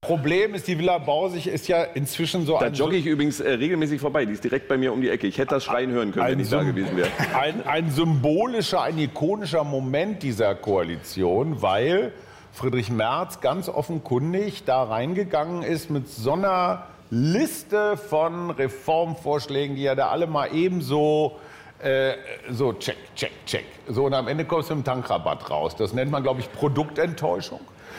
Problem ist, die Villa Borsig ist ja inzwischen so Da jogge ich übrigens regelmäßig vorbei. Die ist direkt bei mir um die Ecke. Ich hätte das schreien hören können, wenn ich da gewesen wäre. Ein symbolischer, ein ikonischer Moment dieser Koalition, weil Friedrich Merz ganz offenkundig da reingegangen ist mit so einer Liste von Reformvorschlägen, die er da alle mal ebenso so check, check, check. So, und am Ende kommst du mit dem Tankrabatt raus. Das nennt man, glaube ich, Produktenttäuschung.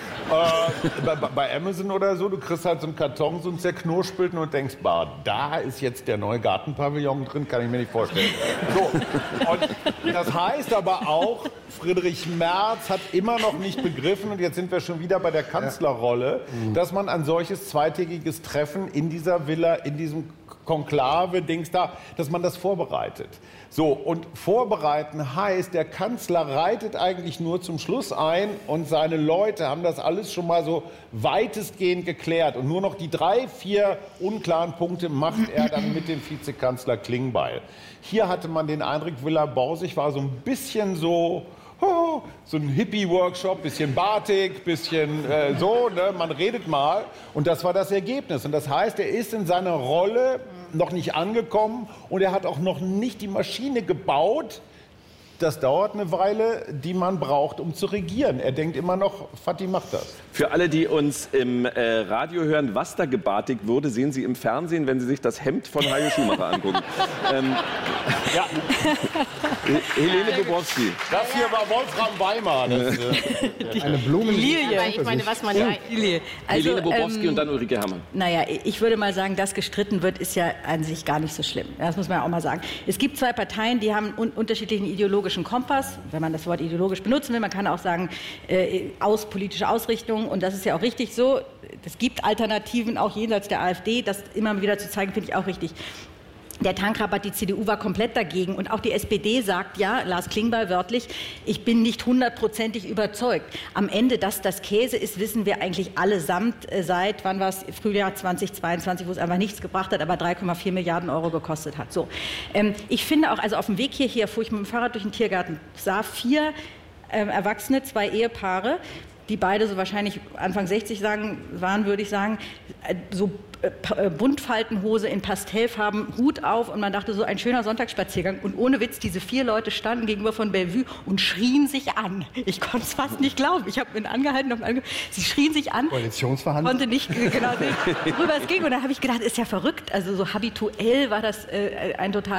Bei Amazon oder so, du kriegst halt so einen Karton, so einen zerknurspelten und denkst, bah, da ist jetzt der neue Gartenpavillon drin, kann ich mir nicht vorstellen. So, und das heißt aber auch, Friedrich Merz hat immer noch nicht begriffen, und jetzt sind wir schon wieder bei der Kanzlerrolle, dass man ein solches zweitägiges Treffen in dieser Villa, in diesem Konklave-Dings da, dass man das vorbereitet. So, und vorbereiten heißt, der Kanzler reitet eigentlich nur zum Schluss ein und seine Leute haben das alles schon mal so weitestgehend geklärt. Und nur noch die 3, 4 unklaren Punkte macht er dann mit dem Vizekanzler Klingbeil. Hier hatte man den Eindruck, Villa Borsig war so ein bisschen so ein Hippie-Workshop, bisschen Batik, bisschen so, ne? Man redet mal. Und das war das Ergebnis. Und das heißt, er ist in seiner Rolle noch nicht angekommen und er hat auch noch nicht die Maschine gebaut. Das dauert eine Weile, die man braucht, um zu regieren. Er denkt immer noch, Fatih macht das. Für alle, die uns im Radio hören, was da gebartigt wurde, sehen Sie im Fernsehen, wenn Sie sich das Hemd von Heiko Schumacher angucken. Ja. Helene Bobrowski. Das hier war Wolfram Weimar. Eine Blumenlilie. Aber ich meine, was man da... Also, Helene Bobrowski und dann Ulrike Herrmann. Naja, ich würde mal sagen, dass gestritten wird, ist ja an sich gar nicht so schlimm. Das muss man ja auch mal sagen. Es gibt 2 Parteien, die haben einen unterschiedlichen ideologischen Kompass, wenn man das Wort ideologisch benutzen will. Man kann auch sagen, politische Ausrichtung. Und das ist ja auch richtig so. Es gibt Alternativen, auch jenseits der AfD. Das immer wieder zu zeigen, finde ich auch richtig. Der Tankrabatt, die CDU war komplett dagegen. Und auch die SPD sagt, ja, Lars Klingbeil wörtlich, ich bin nicht 100%ig überzeugt. Am Ende, dass das Käse ist, wissen wir eigentlich allesamt seit, wann war es, Frühjahr 2022, wo es einfach nichts gebracht hat, aber 3,4 Milliarden Euro gekostet hat. So. Ich finde auch, also auf dem Weg hierher fuhr ich mit dem Fahrrad durch den Tiergarten, sah 4 Erwachsene, 2 Ehepaare, die beide so wahrscheinlich Anfang 60 waren, würde ich sagen, so Buntfaltenhose in Pastellfarben, Hut auf, und man dachte, so ein schöner Sonntagsspaziergang. Und ohne Witz, diese 4 Leute standen gegenüber von Bellevue und schrien sich an. Ich konnte es fast nicht glauben. Ich habe ihn angehalten. Sie schrien sich an. Koalitionsverhandlungen? Konnte nicht genau sehen, worüber es ging. Und da habe ich gedacht, ist ja verrückt. Also so habituell war das ein total